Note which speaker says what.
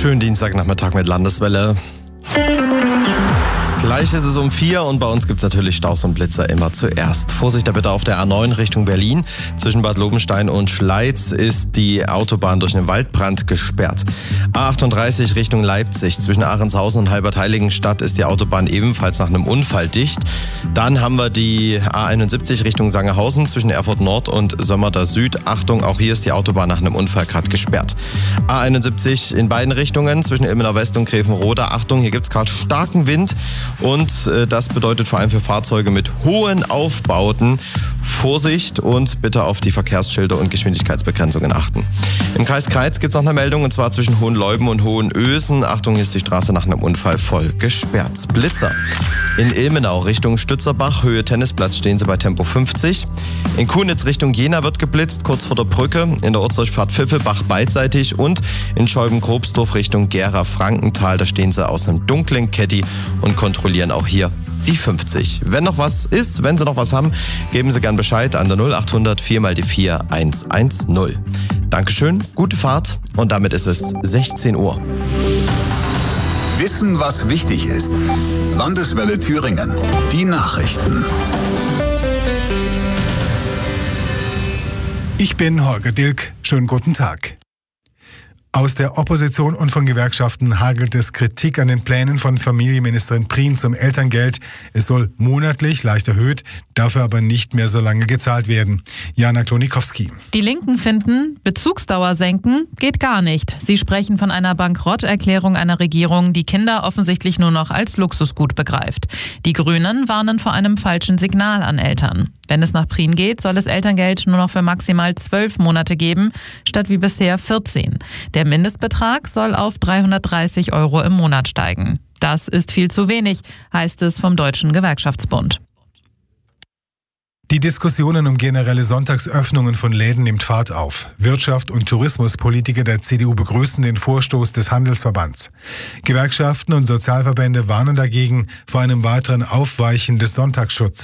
Speaker 1: Schönen Dienstagnachmittag mit Landeswelle. Gleich ist es um 4 und bei uns gibt es natürlich Staus und Blitzer immer zuerst. Vorsicht da bitte auf der A9 Richtung Berlin. Zwischen Bad Lobenstein und Schleiz ist die Autobahn durch einen Waldbrand gesperrt. A38 Richtung Leipzig. Zwischen Ahrendshausen und Halbert-Heiligenstadt ist die Autobahn ebenfalls nach einem Unfall dicht. Dann haben wir die A71 Richtung Sangerhausen zwischen Erfurt Nord und Sömmerda Süd. Achtung, auch hier ist die Autobahn nach einem Unfall gerade gesperrt. A71 in beiden Richtungen zwischen Ilmenau West und Grevenroda. Achtung, hier gibt es gerade starken Wind. Und das bedeutet vor allem für Fahrzeuge mit hohen Aufbauten Vorsicht und bitte auf die Verkehrsschilder und Geschwindigkeitsbegrenzungen achten. Im Kreis Kreuz gibt es noch eine Meldung und zwar zwischen Hohenleuben und Hohenösen. Achtung, hier ist die Straße nach einem Unfall voll gesperrt. Blitzer. In Ilmenau Richtung Stützerbach, Höhe Tennisplatz stehen sie bei Tempo 50. In Kunitz Richtung Jena wird geblitzt, kurz vor der Brücke. In der Ortsdurchfahrt Pfiffelbach beidseitig und in Scheuben-Grobsdorf Richtung Gera-Frankenthal. Da stehen sie aus einem dunklen Caddy und kontrollieren auch hier die 50. Wenn noch was ist, wenn Sie noch was haben, geben Sie gern Bescheid an der 0800 4x4 110. Dankeschön, gute Fahrt und damit ist es 16 Uhr.
Speaker 2: Wissen, was wichtig ist. Landeswelle Thüringen. Die Nachrichten.
Speaker 3: Ich bin Holger Dilk. Schönen guten Tag. Aus der Opposition und von Gewerkschaften hagelt es Kritik an den Plänen von Familienministerin Prien zum Elterngeld. Es soll monatlich leicht erhöht, dafür aber nicht mehr so lange gezahlt werden. Jana Klonikowski.
Speaker 4: Die Linken finden, Bezugsdauer senken geht gar nicht. Sie sprechen von einer Bankrotterklärung einer Regierung, die Kinder offensichtlich nur noch als Luxusgut begreift. Die Grünen warnen vor einem falschen Signal an Eltern. Wenn es nach Prien geht, soll es Elterngeld nur noch für maximal 12 Monate geben, statt wie bisher 14. Der Mindestbetrag soll auf 330 € im Monat steigen. Das ist viel zu wenig, heißt es vom Deutschen Gewerkschaftsbund.
Speaker 3: Die Diskussionen um generelle Sonntagsöffnungen von Läden nimmt Fahrt auf. Wirtschaft- und Tourismuspolitiker der CDU begrüßen den Vorstoß des Handelsverbands. Gewerkschaften und Sozialverbände warnen dagegen vor einem weiteren Aufweichen des Sonntagsschutzes.